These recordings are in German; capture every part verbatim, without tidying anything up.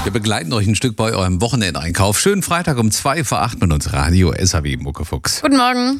Wir begleiten euch ein Stück bei eurem Wochenendeinkauf. Schönen Freitag um zwei vor acht mit uns Radio S A W Muckefuchs. Guten Morgen.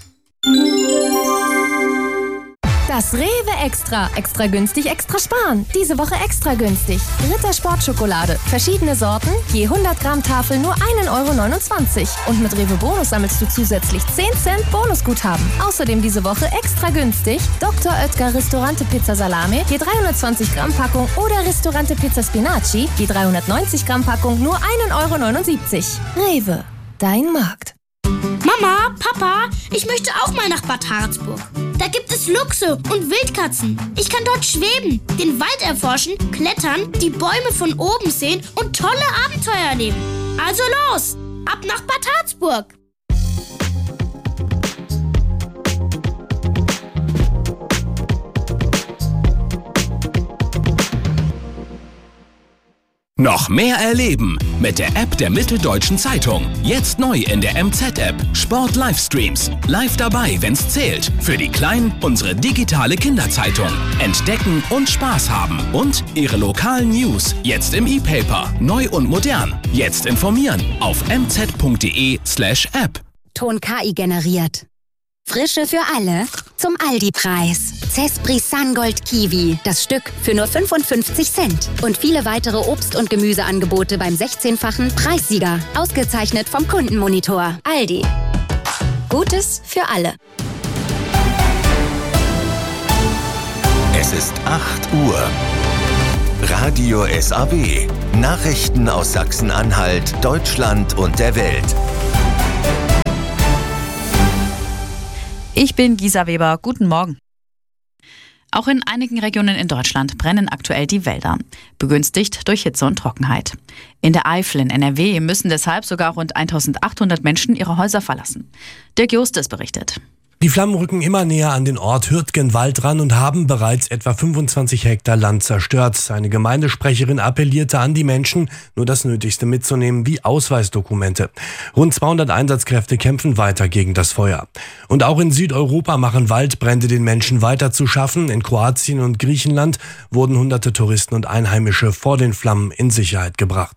Das Rewe Extra. Extra günstig, extra sparen. Diese Woche extra günstig. Ritter Sportschokolade. Verschiedene Sorten. Je hundert Gramm Tafel nur ein Euro neunundzwanzig. Und mit Rewe Bonus sammelst du zusätzlich zehn Cent Bonusguthaben. Außerdem diese Woche extra günstig. Doktor Oetker Ristorante Pizza Salame. Je dreihundertzwanzig Gramm Packung. Oder Ristorante Pizza Spinaci. Je dreihundertneunzig Gramm Packung nur ein Euro neunundsiebzig. Rewe. Dein Markt. Mama, Papa, ich möchte auch mal nach Bad Harzburg. Da gibt es Luchse und Wildkatzen. Ich kann dort schweben, den Wald erforschen, klettern, die Bäume von oben sehen und tolle Abenteuer erleben. Also los, ab nach Bad Harzburg. Noch mehr erleben mit der App der Mitteldeutschen Zeitung. Jetzt neu in der M Z-App. Sport-Livestreams. Live dabei, wenn's zählt. Für die Kleinen unsere digitale Kinderzeitung. Entdecken und Spaß haben. Und ihre lokalen News. Jetzt im E-Paper. Neu und modern. Jetzt informieren auf m z punkt d e slash app. Ton K I generiert. Frische für alle zum Aldi-Preis. Zespri Sungold Kiwi, das Stück für nur fünfundfünfzig Cent. Und viele weitere Obst- und Gemüseangebote beim sechzehnfachen Preissieger. Ausgezeichnet vom Kundenmonitor. Aldi. Gutes für alle. Es ist acht Uhr. Radio S A W. Nachrichten aus Sachsen-Anhalt, Deutschland und der Welt. Ich bin Gisa Weber. Guten Morgen. Auch in einigen Regionen in Deutschland brennen aktuell die Wälder, begünstigt durch Hitze und Trockenheit. In der Eifel in N R W müssen deshalb sogar rund eintausendachthundert Menschen ihre Häuser verlassen. Dirk Justus berichtet. Die Flammen rücken immer näher an den Ort Hürtgenwald ran und haben bereits etwa fünfundzwanzig Hektar Land zerstört. Eine Gemeindesprecherin appellierte an die Menschen, nur das Nötigste mitzunehmen, wie Ausweisdokumente. Rund zweihundert Einsatzkräfte kämpfen weiter gegen das Feuer. Und auch in Südeuropa machen Waldbrände den Menschen weiter zu schaffen. In Kroatien und Griechenland wurden hunderte Touristen und Einheimische vor den Flammen in Sicherheit gebracht.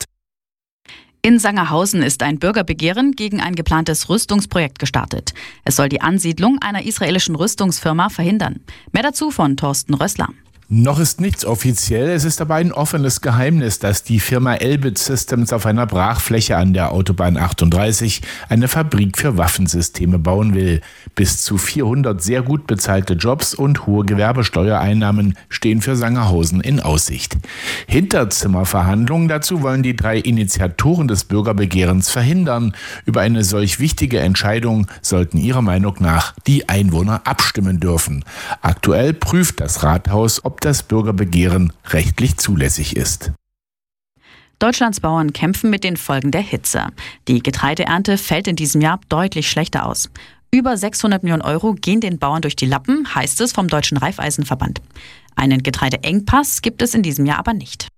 In Sangerhausen ist ein Bürgerbegehren gegen ein geplantes Rüstungsprojekt gestartet. Es soll die Ansiedlung einer israelischen Rüstungsfirma verhindern. Mehr dazu von Thorsten Rössler. Noch ist nichts offiziell, es ist aber ein offenes Geheimnis, dass die Firma Elbit Systems auf einer Brachfläche an der Autobahn achtunddreißig eine Fabrik für Waffensysteme bauen will. Bis zu vierhundert sehr gut bezahlte Jobs und hohe Gewerbesteuereinnahmen stehen für Sangerhausen in Aussicht. Hinterzimmerverhandlungen dazu wollen die drei Initiatoren des Bürgerbegehrens verhindern. Über eine solch wichtige Entscheidung sollten ihrer Meinung nach die Einwohner abstimmen dürfen. Aktuell prüft das Rathaus, ob das Bürgerbegehren rechtlich zulässig ist. Deutschlands Bauern kämpfen mit den Folgen der Hitze. Die Getreideernte fällt in diesem Jahr deutlich schlechter aus. Über sechshundert Millionen Euro gehen den Bauern durch die Lappen, heißt es vom Deutschen Raiffeisenverband. Einen Getreideengpass gibt es in diesem Jahr aber nicht.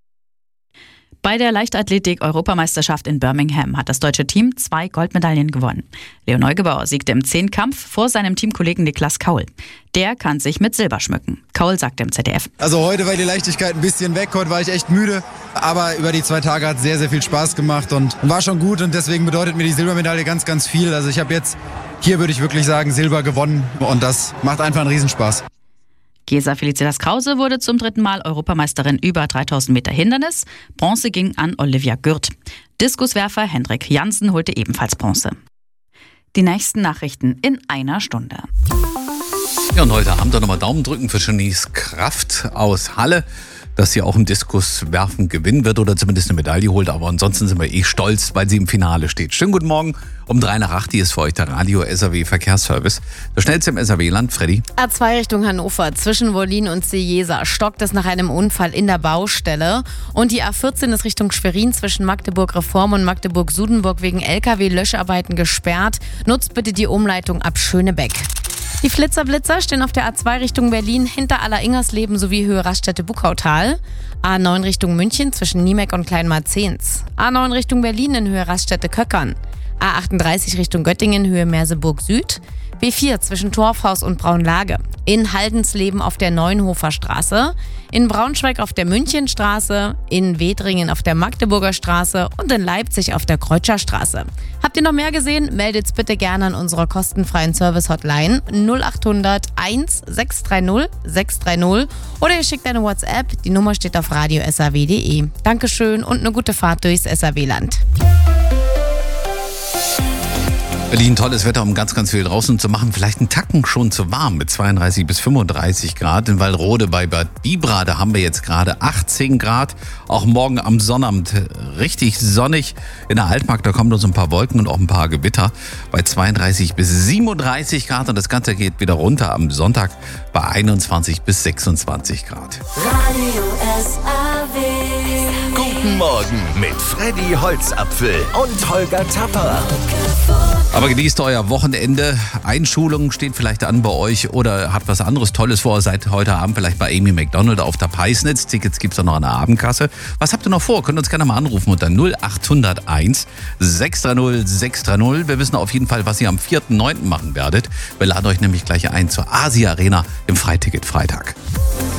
Bei der Leichtathletik-Europameisterschaft in Birmingham hat das deutsche Team zwei Goldmedaillen gewonnen. Leo Neugebauer siegte im Zehnkampf vor seinem Teamkollegen Niklas Kaul. Der kann sich mit Silber schmücken. Kaul sagte im Z D F. Also heute war die Leichtigkeit ein bisschen weg, heute war ich echt müde. Aber über die zwei Tage hat es sehr, sehr viel Spaß gemacht und war schon gut. Und deswegen bedeutet mir die Silbermedaille ganz, ganz viel. Also ich habe jetzt, hier würde ich wirklich sagen, Silber gewonnen. Und das macht einfach einen Riesenspaß. Gesa Felicitas Krause wurde zum dritten Mal Europameisterin über dreitausend Meter Hindernis. Bronze ging an Olivia Gürt. Diskuswerfer Hendrik Jansen holte ebenfalls Bronze. Die nächsten Nachrichten in einer Stunde. Ja, und heute Abend auch nochmal Daumen drücken für Janice Kraft aus Halle, dass sie auch im Diskuswerfen gewinnen wird oder zumindest eine Medaille holt. Aber ansonsten sind wir eh stolz, weil sie im Finale steht. Schönen guten Morgen. Um drei nach acht, hier ist für euch der Radio S A W Verkehrsservice. Der schnellste im S A W-Land, Freddy. A zwei Richtung Hannover, zwischen Wollin und Sejesa stockt es nach einem Unfall in der Baustelle. Und die A vierzehn ist Richtung Schwerin zwischen Magdeburg-Reform und Magdeburg-Sudenburg wegen L K W-Löscharbeiten gesperrt. Nutzt bitte die Umleitung ab Schönebeck. Die Flitzer-Blitzer stehen auf der A zwei Richtung Berlin hinter Aller-Ingersleben sowie Höhe Raststätte-Buckautal. A neun Richtung München zwischen Niemek und Kleinmarzens. A neun Richtung Berlin in Höhe Raststätte-Köckern. A achtunddreißig Richtung Göttingen, Höhe Merseburg Süd. B vier zwischen Torfhaus und Braunlage. In Haldensleben auf der Neuenhofer Straße. In Braunschweig auf der Münchenstraße. In Wedringen auf der Magdeburger Straße. Und in Leipzig auf der Kreutscher Straße. Habt ihr noch mehr gesehen? Meldet bitte gerne an unserer kostenfreien Service-Hotline null acht hundert eins sechs drei null sechs drei null oder ihr schickt eine WhatsApp. Die Nummer steht auf radio s a w punkt d e. Dankeschön und eine gute Fahrt durchs S A W-Land. Berlin, tolles Wetter, um ganz, ganz viel draußen zu machen. Vielleicht einen Tacken schon zu warm mit zweiunddreißig bis fünfunddreißig Grad. In Waldrode bei Bad Bibra, da haben wir jetzt gerade achtzehn Grad. Auch morgen am Sonnabend richtig sonnig. In der Altmark, da kommen uns ein paar Wolken und auch ein paar Gewitter bei zweiunddreißig bis siebenunddreißig Grad. Und das Ganze geht wieder runter am Sonntag bei einundzwanzig bis sechsundzwanzig Grad. Radio S A W. Guten Morgen mit Freddy Holzapfel und Holger Tapper. Aber genießt euer Wochenende. Einschulung steht vielleicht an bei euch oder habt was anderes Tolles vor. Seid heute Abend vielleicht bei Amy McDonald auf der Peisnitz. Tickets gibt's auch noch an der Abendkasse. Was habt ihr noch vor? Könnt uns gerne mal anrufen unter null acht null eins sechs drei null sechs drei null. Wir wissen auf jeden Fall, was ihr am vierten neunten machen werdet. Wir laden euch nämlich gleich ein zur Asia Arena im Freiticket Freitag.